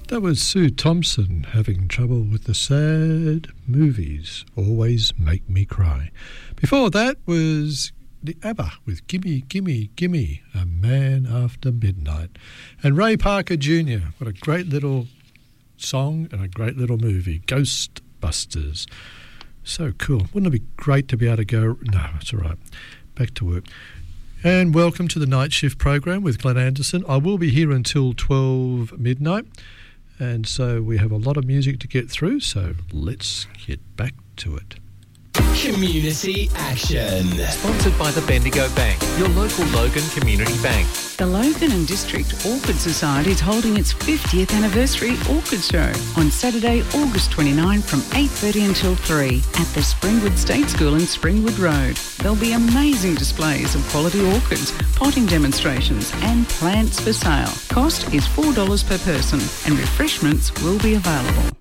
That was Sue Thompson, having trouble with the sad movies, always make me cry. Before that was the ABBA with Gimme, Gimme, Gimme, A Man After Midnight. And Ray Parker Jr., what a great little song and a great little movie, Ghostbusters. So cool. Wouldn't it be great to be able to go... No, it's all right. Back to work. And welcome to the Night Shift program with Glenn Anderson. I will be here until 12 midnight. And so we have a lot of music to get through, so let's get back to it. Community Action. Sponsored by the Bendigo Bank, your local Logan Community Bank. The Logan and District Orchid Society is holding its 50th anniversary orchid show on Saturday, August 29 from 8:30 until 3 at the Springwood State School in Springwood Road. There'll be amazing displays of quality orchids, potting demonstrations and plants for sale. Cost is $4 per person and refreshments will be available.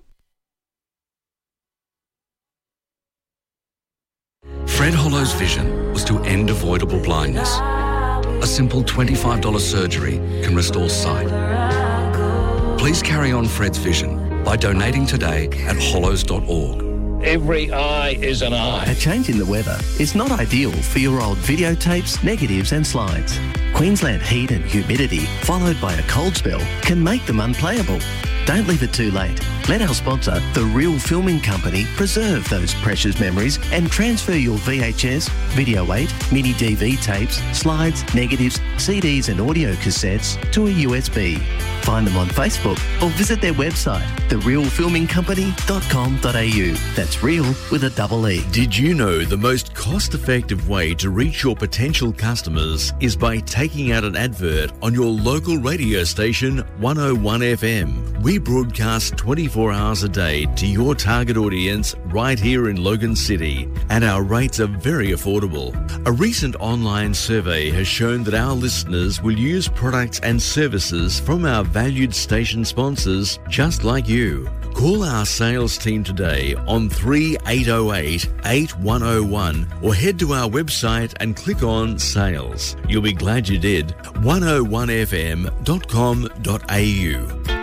Fred Hollow's vision was to end avoidable blindness. A simple $25 surgery can restore sight. Please carry on Fred's vision by donating today at hollows.org. Every eye is an eye. A change in the weather is not ideal for your old videotapes, negatives and slides. Queensland heat and humidity, followed by a cold spell, can make them unplayable. Don't leave it too late. Let our sponsor, The Real Filming Company, preserve those precious memories and transfer your VHS, Video 8, mini DV tapes, slides, negatives, CDs and audio cassettes to a USB. Find them on Facebook or visit their website, therealfilmingcompany.com.au. That's real with a double E. Did you know the most cost-effective way to reach your potential customers is by taking out an advert on your local radio station 101 FM? We broadcast 24 hours a day to your target audience right here in Logan City, and our rates are very affordable. A recent online survey has shown that our listeners will use products and services from our valued station sponsors just like you. Call our sales team today on 3808-8101 or head to our website and click on Sales. You'll be glad you did. 101fm.com.au.